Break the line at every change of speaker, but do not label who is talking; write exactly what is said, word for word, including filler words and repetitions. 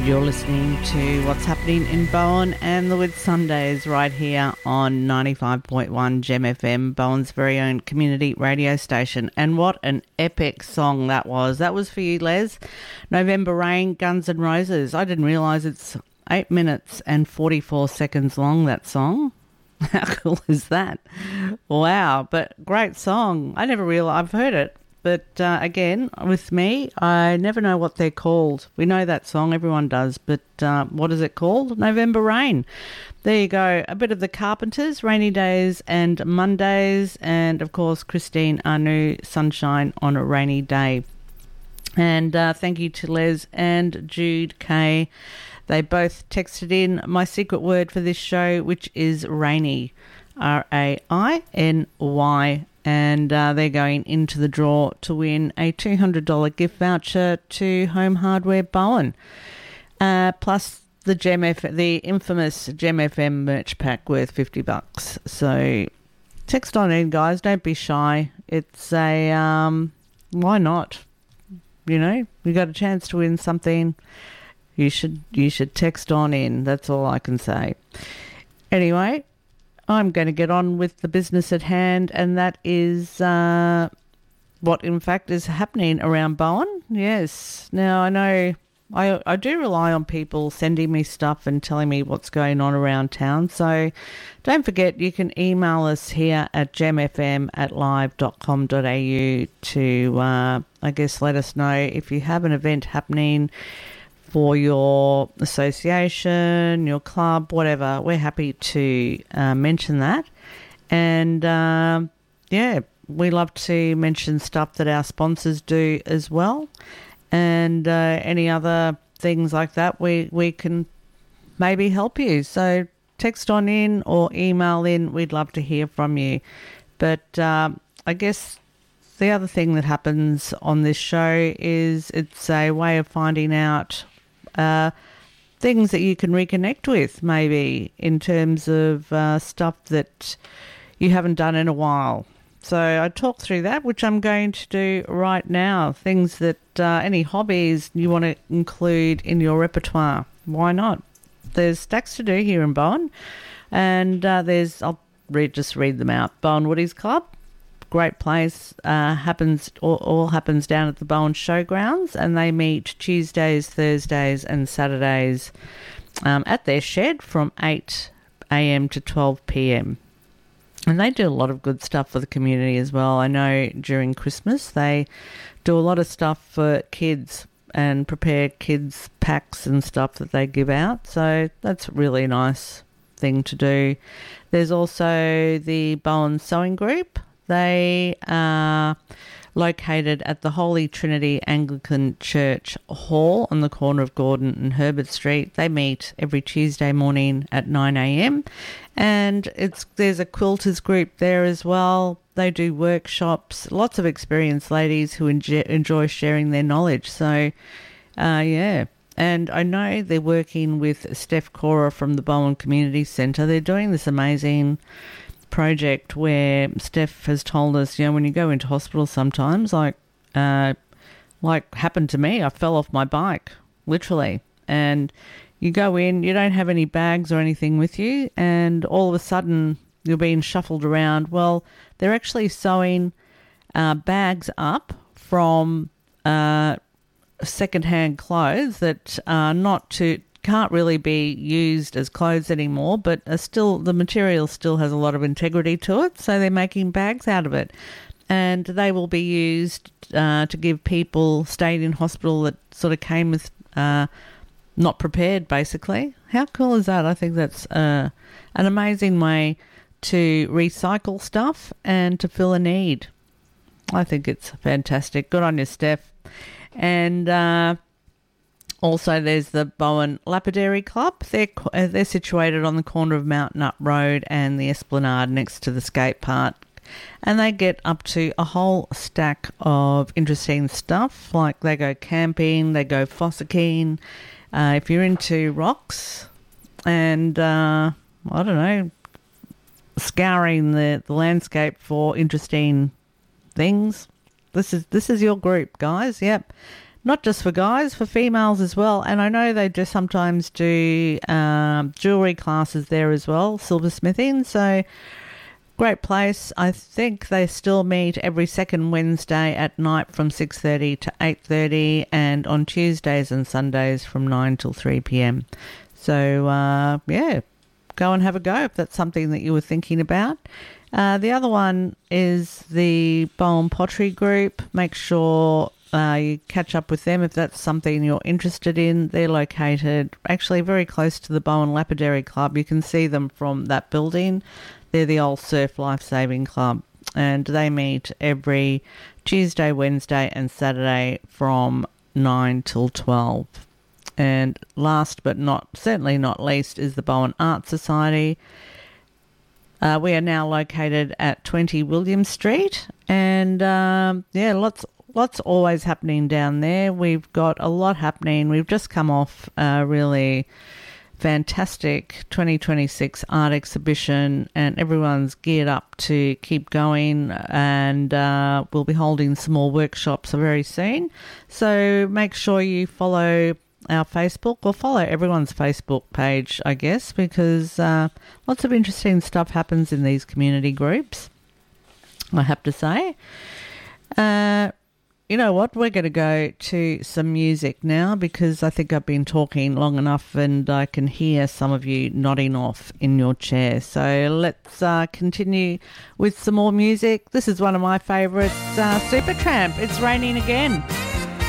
You're listening to What's Happening in Bowen and the Whit Sundays right here on ninety-five point one Gem F M, Bowen's very own community radio station. And what an epic song that was. That was for you, Les. November Rain, Guns N' Roses. I didn't realise it's eight minutes and forty-four seconds long, that song. How cool is that? Wow, but great song. I never realised, I've heard it. But uh, again, with me, I never know what they're called. We know that song, everyone does, but uh, what is it called? November Rain. There you go. A bit of the Carpenters, Rainy Days and Mondays, and of course Christine Anu, Sunshine on a Rainy Day. And uh, thank you to Les and Jude K. They both texted in my secret word for this show, which is rainy, R A I N Y. And uh, they're going into the draw to win a two hundred dollars gift voucher to Home Hardware Bowen, uh, plus the Gem F, the infamous Gem F M merch pack worth fifty bucks. So text on in, guys. Don't be shy. It's a um, why not? You know, you got a chance to win something. You should you should text on in. That's all I can say. Anyway, I'm going to get on with the business at hand, and that is uh, what, in fact, is happening around Bowen. Yes. Now, I know I, I do rely on people sending me stuff and telling me what's going on around town. So don't forget, you can email us here at gemfm at live dot com dot a u to, uh, I guess, let us know if you have an event happening for your association, your club, whatever. We're happy to uh, mention that. And, uh, yeah, we love to mention stuff that our sponsors do as well. And uh, any other things like that, we, we can maybe help you. So text on in or email in. We'd love to hear from you. But um, I guess the other thing that happens on this show is it's a way of finding out Uh, things that you can reconnect with, maybe in terms of uh, stuff that you haven't done in a while. So I talk through that, which I'm going to do right now. Things that uh, any hobbies you want to include in your repertoire. Why not? There's stacks to do here in Bowen, and uh, there's I'll read just read them out. Bowen Woodies Club. Great place, uh, happens all, all happens down at the Bowen Showgrounds, and they meet Tuesdays, Thursdays and Saturdays um, at their shed from eight a.m. to twelve p.m. And they do a lot of good stuff for the community as well. I know during Christmas they do a lot of stuff for kids and prepare kids packs and stuff that they give out, so that's a really nice thing to do. There's also the Bowen Sewing Group. They are located at the Holy Trinity Anglican Church Hall on the corner of Gordon and Herbert Street. They meet every Tuesday morning at nine a.m. and it's there's a quilters group there as well. They do workshops, lots of experienced ladies who enjoy, enjoy sharing their knowledge. So, uh, yeah. And I know they're working with Steph Cora from the Bowen Community Centre. They're doing this amazing project where Steph has told us, you know, when you go into hospital sometimes, like uh, like happened to me, I fell off my bike, literally. And you go in, you don't have any bags or anything with you, and all of a sudden you're being shuffled around. Well, they're actually sewing uh, bags up from uh, second-hand clothes that are not to... can't really be used as clothes anymore, but are still the material still has a lot of integrity to it, so they're making bags out of it, and they will be used uh, to give people staying in hospital that sort of came with uh, not prepared, basically. How cool is that? I think that's uh, an amazing way to recycle stuff and to fill a need. I think it's fantastic. Good on you, Steph. And uh also, there's the Bowen Lapidary Club. They're, they're situated on the corner of Mountain Up Road and the Esplanade next to the skate park. And they get up to a whole stack of interesting stuff, like they go camping, they go fossicking. Uh, if you're into rocks and, uh, I don't know, scouring the, the landscape for interesting things, this is this is your group, guys. Yep. not just for guys, for females as well. And I know they just sometimes do um, jewellery classes there as well, silversmithing. So great place. I think they still meet every second Wednesday at night from six thirty to eight thirty, and on Tuesdays and Sundays from nine till three p.m. So, uh, yeah, go and have a go if that's something that you were thinking about. Uh, the other one is the Bowen Pottery Group. Make sure uh, you catch up with them if that's something you're interested in. They're located actually very close to the Bowen Lapidary Club. You can see them from that building. They're the old Surf Lifesaving Club, and they meet every Tuesday, Wednesday and Saturday from nine till twelve. And last but not certainly not least is the Bowen Art Society. Uh, we are now located at twenty William Street, and um, yeah, lots lots always happening down there. We've got a lot happening. We've just come off a really fantastic twenty twenty-six art exhibition, and everyone's geared up to keep going, and uh, we'll be holding some more workshops very soon. So make sure you follow our Facebook, or follow everyone's Facebook page, I guess, because uh, lots of interesting stuff happens in these community groups, I have to say. Uh, you know what? We're going to go to some music now, because I think I've been talking long enough and I can hear some of you nodding off in your chair. So let's uh, continue with some more music. This is one of my favourites, uh, Supertramp. It's Raining Again.